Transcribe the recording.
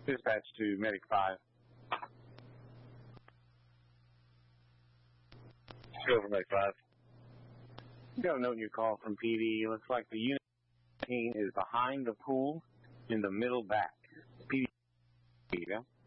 Dispatch to Medic 5. Go for Medic 5. Got a note in your call from PD. Looks like the unit is behind the pool in the middle back. PD, yeah?